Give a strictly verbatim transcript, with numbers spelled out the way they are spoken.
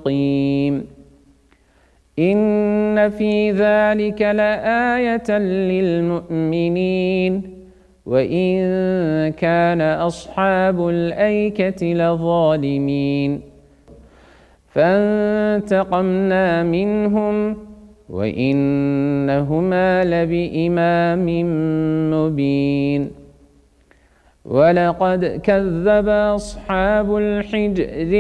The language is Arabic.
مستقيم إن في ذلك لآية للمؤمنين وإن كان أصحاب الأيكة لظالمين فانتقمنا منهم وإنهما لبإمام مبين ولقد كذب أصحاب الحجر